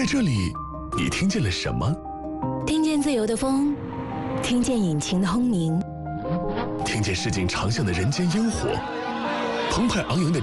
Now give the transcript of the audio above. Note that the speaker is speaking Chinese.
在这里，你听见了什么？ 听见自由的风，听见引擎的轰鸣， 听见市井长巷的人间烟火，澎湃昂扬的